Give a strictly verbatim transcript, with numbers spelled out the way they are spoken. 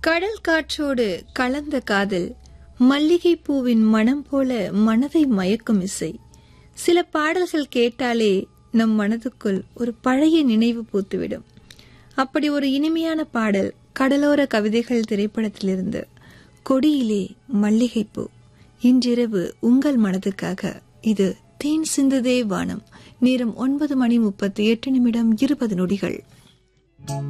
கடல் காற்றோடு கலந்த காதல், மல்லிகை பூவின் மனம் போல மனதை மயக்கும் இசை. சில பாடல்கள் கேட்டாலே நம் மனதுக்குள் ஒரு பழைய நினைவு பூத்துவிடும். அப்படி ஒரு இனிமையான பாடல் கடலோர கவிதைகள் திரைப்படத்திலிருந்து கொடியிலே மல்லிகைப்பூ. இன்றிரவு உங்கள் மனதுக்காக இது தேன் சிந்துதே வானம். நேரம் ஒன்பது மணி முப்பத்தி எட்டு நிமிடம் இருபது நொடிகள்.